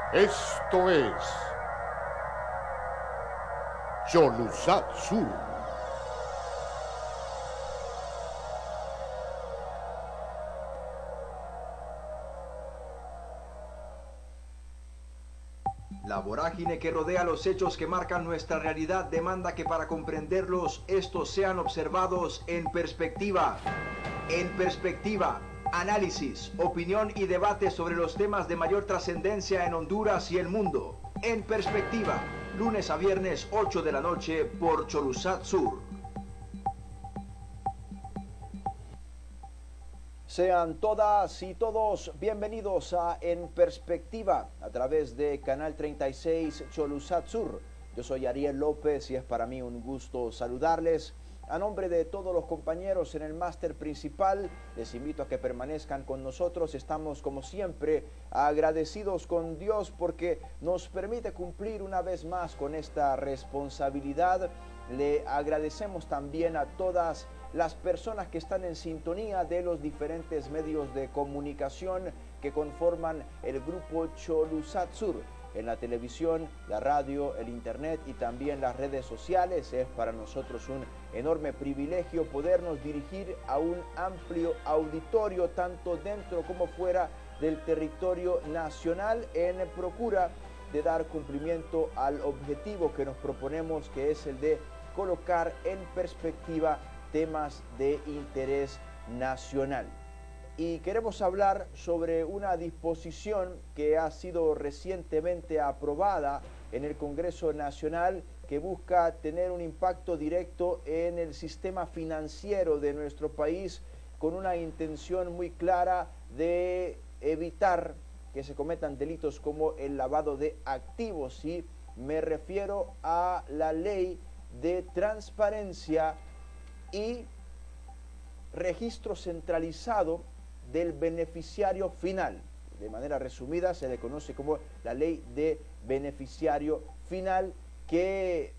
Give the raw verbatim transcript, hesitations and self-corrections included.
Esto es Cholusat Sur. La vorágine que rodea los hechos que marcan nuestra realidad demanda que para comprenderlos estos sean observados en perspectiva. En perspectiva, análisis, opinión y debate sobre los temas de mayor trascendencia en Honduras y el mundo. En perspectiva, lunes a viernes ocho de la noche por Cholusat Sur. Sean todas y todos bienvenidos a En Perspectiva a través de Canal treinta y seis Cholusat Sur. Yo soy Ariel López y es para mí un gusto saludarles. A nombre de todos los compañeros en el máster principal, les invito a que permanezcan con nosotros. Estamos, como siempre, agradecidos con Dios porque nos permite cumplir una vez más con esta responsabilidad. Le agradecemos también a todas las personas que están en sintonía de los diferentes medios de comunicación que conforman el grupo Cholusat Sur. En la televisión, la radio, el internet y también las redes sociales. Es para nosotros un enorme privilegio podernos dirigir a un amplio auditorio, tanto dentro como fuera del territorio nacional, en procura de dar cumplimiento al objetivo que nos proponemos, que es el de colocar en perspectiva temas de interés nacional. Y queremos hablar sobre una disposición que ha sido recientemente aprobada en el Congreso Nacional que busca tener un impacto directo en el sistema financiero de nuestro país con una intención muy clara de evitar que se cometan delitos como el lavado de activos. Y me refiero a la ley de transparencia y registro centralizado del beneficiario final. De manera resumida se le conoce como la ley de beneficiario final, que